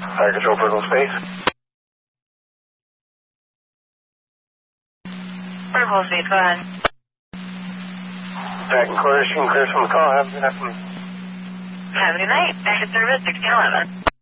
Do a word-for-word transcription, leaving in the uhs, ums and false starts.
Fire control, personal space. Personal space, go ahead. Back in quarters, you can clear from the call. Have a good afternoon. Have a good night. Back at service, sixteen eleven.